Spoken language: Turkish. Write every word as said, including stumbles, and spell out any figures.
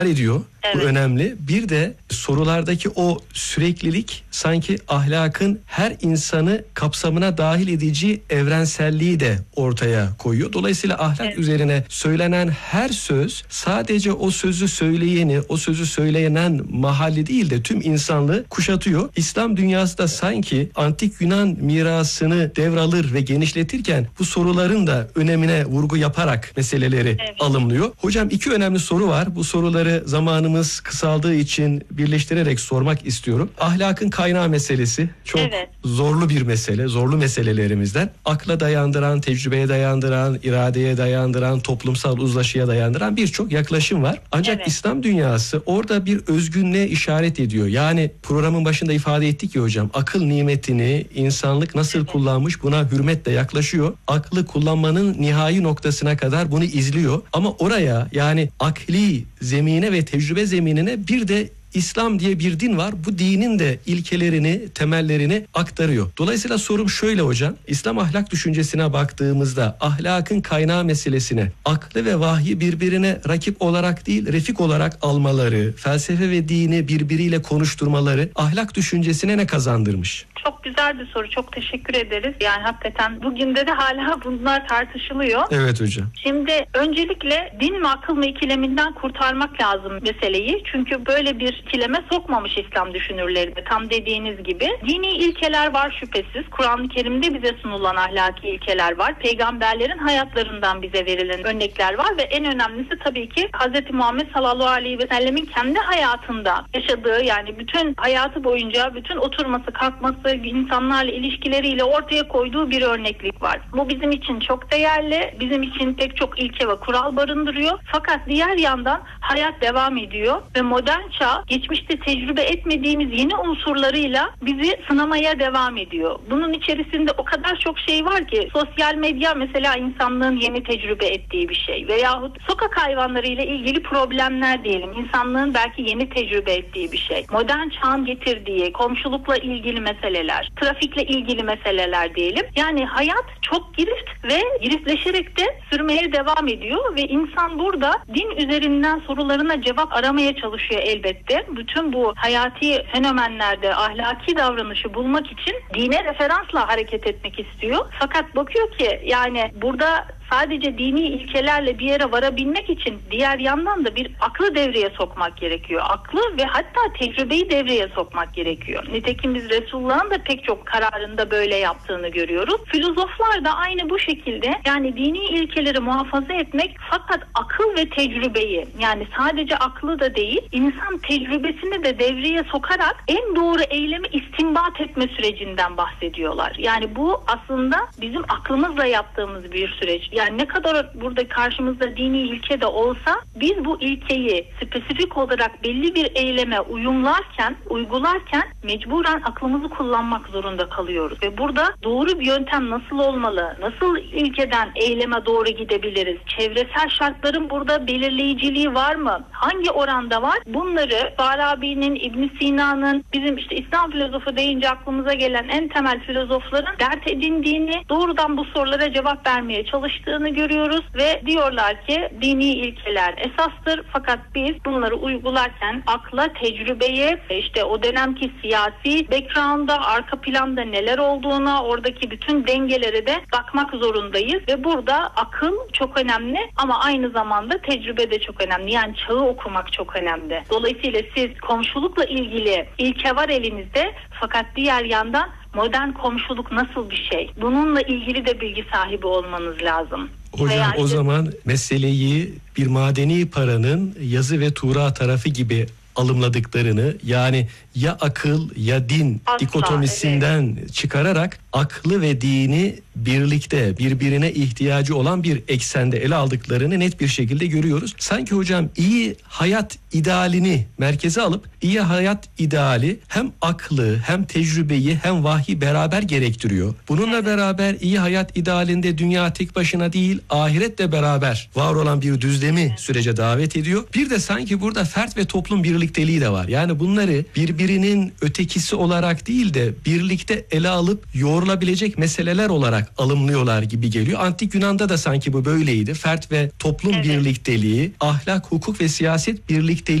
ediyor. Evet. Bu önemli. Bir de sorulardaki o süreklilik sanki ahlakın her insanı kapsamına dahil edici evrenselliği de ortaya koyuyor. Dolayısıyla ahlak Evet. üzerine söylenen her söz sadece o sözü söyleyeni, o sözü söyleyenen mahalli değil de tüm insanlığı kuşatıyor. İslam dünyası da sanki antik Yunan mirasını devralır ve genişletirken bu soruların da önemine vurgu yaparak meseleleri Evet. alımlıyor. Hocam iki önemli soru var. Bu soruları zamanımız kısaldığı için birleştirerek sormak istiyorum. Ahlakın kaynağı meselesi çok Evet. zorlu bir mesele, zorlu meselelerimizden. Akla dayandıran, tecrübeye dayandıran, iradeye dayandıran, toplumsal uzlaşıya dayandıran birçok yaklaşım var. Ancak Evet. İslam dünyası orada bir özgünlüğe işaret ediyor. Yani programın başında ifade ettik ya hocam, akıl nimetini insanlık nasıl Evet. kullanmış buna hürmetle yaklaşıyor. Aklı kullanmanın nihai noktasına kadar bunu izliyor. Ama oraya, yani akli zemine ve tecrübe zeminine bir de İslam diye bir din var. Bu dinin de ilkelerini, temellerini aktarıyor. Dolayısıyla sorum şöyle hocam. İslam ahlak düşüncesine baktığımızda ahlakın kaynağı meselesine aklı ve vahyi birbirine rakip olarak değil, refik olarak almaları, felsefe ve dini birbiriyle konuşturmaları ahlak düşüncesine ne kazandırmış? Çok güzel bir soru. Çok teşekkür ederiz. Yani hakikaten bugün de de hala bunlar tartışılıyor. Evet hocam. Şimdi öncelikle din mi akıl mı ikileminden kurtarmak lazım meseleyi. Çünkü böyle bir ikileme sokmamış İslam düşünürleri de, tam dediğiniz gibi. Dini ilkeler var şüphesiz. Kur'an-ı Kerim'de bize sunulan ahlaki ilkeler var. Peygamberlerin hayatlarından bize verilen örnekler var ve en önemlisi tabii ki Hz. Muhammed sallallahu aleyhi ve sellemin kendi hayatında yaşadığı, yani bütün hayatı boyunca bütün oturması, kalkması, insanlarla ilişkileriyle ortaya koyduğu bir örneklik var. Bu bizim için çok değerli, bizim için pek çok ilke ve kural barındırıyor. Fakat diğer yandan hayat devam ediyor ve modern çağ geçmişte tecrübe etmediğimiz yeni unsurlarıyla bizi sınamaya devam ediyor. Bunun içerisinde o kadar çok şey var ki, sosyal medya mesela insanlığın yeni tecrübe ettiği bir şey veyahut sokak hayvanlarıyla ilgili problemler diyelim, insanlığın belki yeni tecrübe ettiği bir şey. Modern çağın getirdiği komşulukla ilgili meseleler, trafikle ilgili meseleler diyelim. Yani hayat çok girift ve giriftleşerek de sürmeye devam ediyor ve insan burada din üzerinden sorularına cevap aramaya çalışıyor elbette. Bütün bu hayati fenomenlerde ahlaki davranışı bulmak için dine referansla hareket etmek istiyor. Fakat bakıyor ki yani burada sadece dini ilkelerle bir yere varabilmek için diğer yandan da bir aklı devreye sokmak gerekiyor. Aklı ve hatta tecrübeyi devreye sokmak gerekiyor. Nitekim biz Resulullah'ın da pek çok kararında böyle yaptığını görüyoruz. Filozoflar da aynı bu şekilde, yani dini ilkeleri muhafaza etmek fakat akıl ve tecrübeyi, yani sadece aklı da değil, insan tecrübesini de devreye sokarak en doğru eylemi istinbat etme sürecinden bahsediyorlar. Yani bu aslında bizim aklımızla yaptığımız bir süreç. Yani ne kadar burada karşımızda dini ilke de olsa biz bu ilkeyi spesifik olarak belli bir eyleme uyumlarken, uygularken mecburen aklımızı kullanmak zorunda kalıyoruz. Ve burada doğru bir yöntem nasıl olmalı? Nasıl ilkeden eyleme doğru gidebiliriz? Çevresel şartların burada belirleyiciliği var mı? Hangi oranda var? Bunları Farabi'nin, İbn Sina'nın, bizim işte İslam filozofu deyince aklımıza gelen en temel filozofların dert edindiğini, doğrudan bu sorulara cevap vermeye çalıştığını görüyoruz ve diyorlar ki dini ilkeler esastır, fakat biz bunları uygularken akla, tecrübeye, işte o dönemki siyasi background'a, arka planda neler olduğuna, oradaki bütün dengelere de bakmak zorundayız ve burada akıl çok önemli ama aynı zamanda tecrübe de çok önemli. Yani çağı okumak çok önemli. Dolayısıyla siz komşulukla ilgili ilke var elinizde, fakat diğer yandan modern komşuluk nasıl bir şey? Bununla ilgili de bilgi sahibi olmanız lazım. Hocam Veya o işte... zaman meseleyi bir madeni paranın yazı ve tuğra tarafı gibi alımladıklarını, yani ya akıl ya din Asla, dikotomisinden evet. çıkararak aklı ve dini birlikte birbirine ihtiyacı olan bir eksende ele aldıklarını net bir şekilde görüyoruz. Sanki hocam iyi hayat idealini merkeze alıp iyi hayat ideali hem aklı hem tecrübeyi hem vahyi beraber gerektiriyor. Bununla evet. beraber iyi hayat idealinde dünya tek başına değil, ahiretle beraber var olan bir düzlemi evet. sürece davet ediyor. Bir de sanki burada fert ve toplum birlikteliği de var. Yani bunları birbirinin ötekisi olarak değil de birlikte ele alıp yoğrulabilecek meseleler olarak olarak alımlıyorlar gibi geliyor. Antik Yunan'da da sanki bu böyleydi. Fert ve toplum Evet. birlikteliği, ahlak, hukuk ve siyaset birlikteliği